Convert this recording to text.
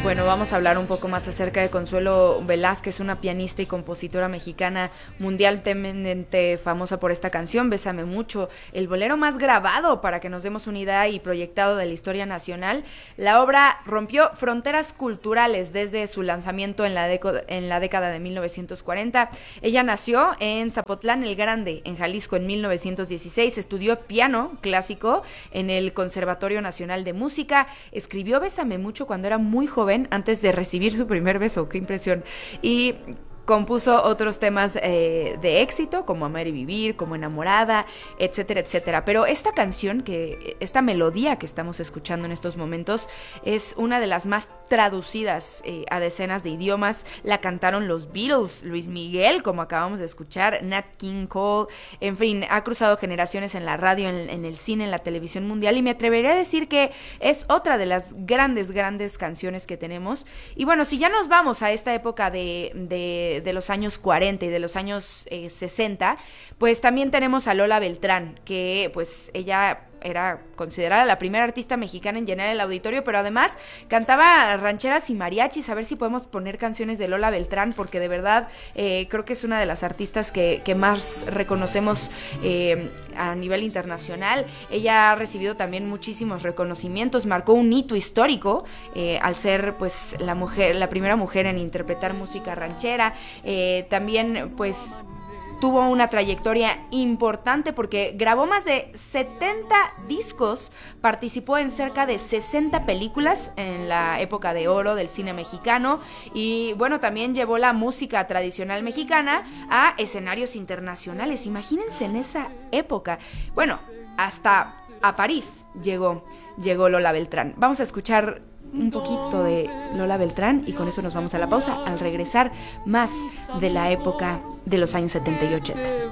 Bueno, vamos a hablar un poco más acerca de Consuelo Velázquez, una pianista y compositora mexicana mundialmente famosa por esta canción, Bésame Mucho, el bolero más grabado, para que nos demos una idea, y proyectado de la historia nacional. La obra rompió fronteras culturales desde su lanzamiento en la década de 1940. Ella nació en Zapotlán el Grande, en Jalisco, en 1916. Estudió piano clásico en el Conservatorio Nacional de Música. Escribió Bésame Mucho cuando era muy joven, antes de recibir su primer beso. ¡Qué impresión! Y compuso otros temas de éxito, como Amar y Vivir, como Enamorada, etcétera, etcétera. Pero esta canción, esta melodía que estamos escuchando en estos momentos, es una de las más traducidas a decenas de idiomas. La cantaron los Beatles, Luis Miguel, como acabamos de escuchar, Nat King Cole, en fin, ha cruzado generaciones en la radio, en el cine, en la televisión mundial, y me atrevería a decir que es otra de las grandes canciones que tenemos. Y bueno, si ya nos vamos a esta época de los años 40 y de los años 60, pues también tenemos a Lola Beltrán, que pues ella era considerada la primera artista mexicana en llenar el auditorio, pero además cantaba rancheras y mariachis. A ver si podemos poner canciones de Lola Beltrán, porque de verdad creo que es una de las artistas que más reconocemos a nivel internacional. Ella ha recibido también muchísimos reconocimientos, marcó un hito histórico al ser pues la primera mujer en interpretar música ranchera. También pues tuvo una trayectoria importante porque grabó más de 70 discos, participó en cerca de 60 películas en la época de oro del cine mexicano, y bueno, también llevó la música tradicional mexicana a escenarios internacionales. Imagínense en esa época. Bueno, hasta a París llegó Lola Beltrán. Vamos a escuchar un poquito de Lola Beltrán y con eso nos vamos a la pausa. Al regresar, más de la época de los años 70 y 80.